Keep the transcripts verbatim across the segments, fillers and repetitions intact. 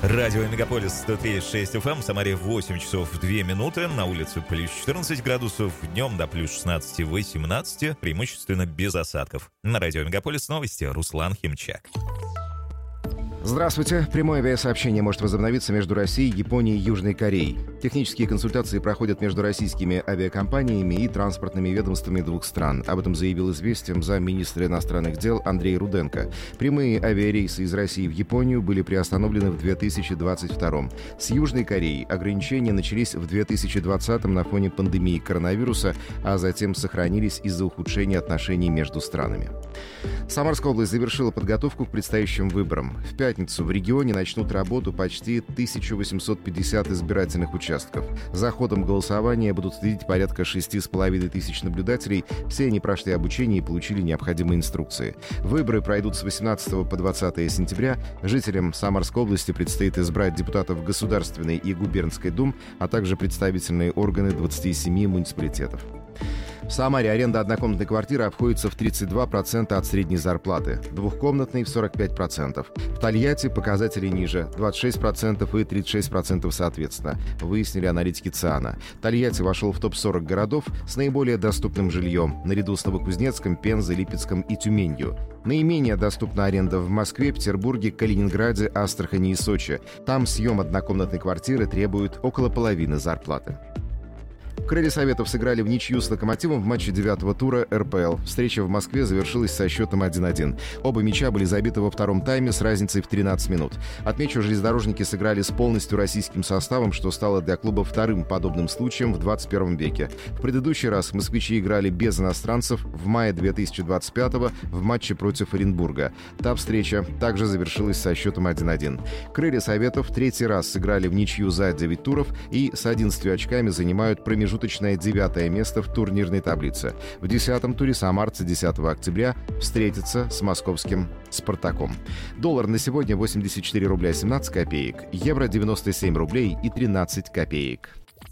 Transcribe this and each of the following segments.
Радио Мегаполис сто три и шесть эф эм, в Самаре восемь часов две минуты, на улице плюс четырнадцать градусов, днем до плюс шестнадцать-восемнадцать, преимущественно без осадков. На Радио Мегаполис новости, Руслан Химчак. Здравствуйте. Прямое авиасообщение может возобновиться между Россией, Японией и Южной Кореей. Технические консультации проходят между российскими авиакомпаниями и транспортными ведомствами двух стран. Об этом заявил «Известиям» замминистра иностранных дел Андрей Руденко. Прямые авиарейсы из России в Японию были приостановлены в две тысячи двадцать втором. С Южной Кореей ограничения начались в две тысячи двадцатом на фоне пандемии коронавируса, а затем сохранились из-за ухудшения отношений между странами. Самарская область завершила подготовку к предстоящим выборам. В пятницу в регионе начнут работу почти тысяча восемьсот пятьдесят избирательных участков. За ходом голосования будут следить порядка шести с половиной тысяч наблюдателей. Все они прошли обучение и получили необходимые инструкции. Выборы пройдут с восемнадцатого по двадцатое сентября. Жителям Самарской области предстоит избрать депутатов Государственной и губернской дум, а также представительные органы двадцати семи муниципалитетов. В Самаре аренда однокомнатной квартиры обходится в тридцать два процента от средней зарплаты, двухкомнатной — в сорок пять процентов. В Тольятти показатели ниже — двадцать шесть процентов и тридцать шесть процентов соответственно, выяснили аналитики ЦИАНа. Тольятти вошел в топ сорок городов с наиболее доступным жильем, наряду с Новокузнецком, Пензой, Липецком и Тюменью. Наименее доступна аренда в Москве, Петербурге, Калининграде, Астрахани и Сочи. Там съем однокомнатной квартиры требует около половины зарплаты. Крылья Советов сыграли в ничью с «Локомотивом» в матче девятого тура эр пэ эл. Встреча в Москве завершилась со счетом один один. Оба мяча были забиты во втором тайме с разницей в тринадцать минут. Отмечу, железнодорожники сыграли с полностью российским составом, что стало для клуба вторым подобным случаем в двадцать первом веке. В предыдущий раз москвичи играли без иностранцев в мае две тысячи двадцать пятого в матче против Оренбурга. Та встреча также завершилась со счетом один один. Крылья Советов третий раз сыграли в ничью за девять туров и с одиннадцатью очками занимают промежуточное девятое место в турнирной таблице. В десятом туре самарцы десятого октября встретятся с московским «Спартаком». Доллар на сегодня восемьдесят четыре рубля семнадцать копеек, евро девяносто семь рублей и тринадцать копеек.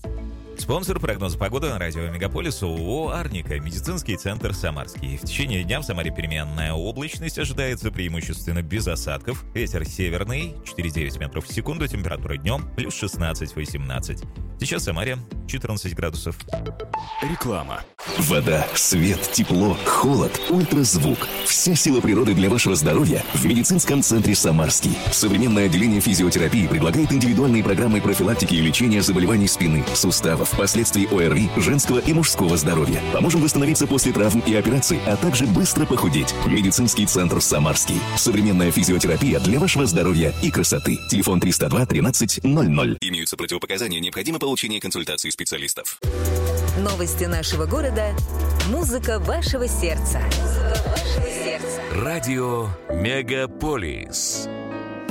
Спонсор прогноза погоды на Радио Мегаполис ООО «Арника», медицинский центр «Самарский». В течение дня в Самаре переменная облачность, ожидается преимущественно без осадков. Ветер северный, четыре целых девять метров в секунду, температура днем плюс шестнадцать-восемнадцать. Сейчас в Самаре четырнадцать градусов. Реклама. Вода, свет, тепло, холод, ультразвук. Вся сила природы для вашего здоровья в медицинском центре «Самарский». Современное отделение физиотерапии предлагает индивидуальные программы профилактики и лечения заболеваний спины, суставов, последствий о эр ви, женского и мужского здоровья. Поможем восстановиться после травм и операций, а также быстро похудеть. Медицинский центр «Самарский». Современная физиотерапия для вашего здоровья и красоты. Телефон триста два тринадцать ноль ноль. Имеются противопоказания, необходимо получение консультации специалистов. Новости нашего города. Музыка вашего сердца. Музыка вашего сердца. Радио Мегаполис.